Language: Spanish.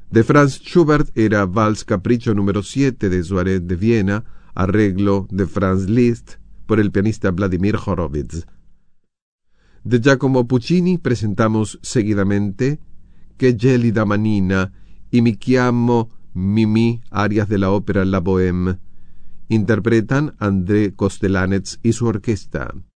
De Franz Schubert era Vals Capricho número 7 de Soirée de Viena, arreglo de Franz Liszt por el pianista Vladimir Horowitz. De Giacomo Puccini presentamos seguidamente Che gelida manina y Mi chiamo Mimi, arias de la ópera La Bohème. Interpretan André Kostelanetz y su orquesta.